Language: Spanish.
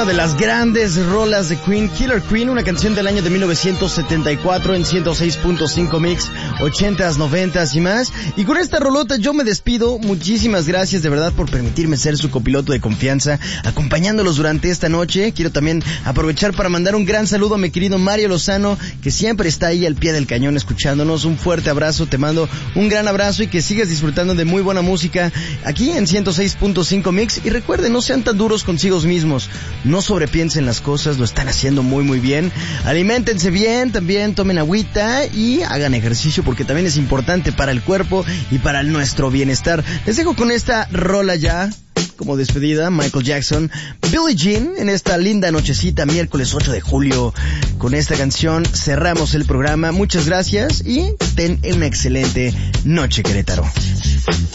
una de las grandes rolas de Queen, Killer Queen, una canción del año de 1974 en 106.5 Mix, 80s, 90s y más. Y con esta rolota yo me despido. Muchísimas gracias de verdad por permitirme ser su copiloto de confianza, acompañándolos durante esta noche. Quiero también aprovechar para mandar un gran saludo a mi querido Mario Lozano, que siempre está ahí al pie del cañón escuchándonos. Un fuerte abrazo, te mando un gran abrazo y que sigas disfrutando de muy buena música aquí en 106.5 Mix. Y recuerden, no sean tan duros consigo mismos, no sobrepiensen las cosas, lo están haciendo muy muy bien. Aliméntense bien, también tomen agüita y hagan ejercicio porque también es importante para el cuerpo y para nuestro bienestar. Les dejo con esta rola ya como despedida, Michael Jackson, Billie Jean, en esta linda nochecita, miércoles 8 de julio. Con esta canción cerramos el programa. Muchas gracias y ten una excelente noche, Querétaro.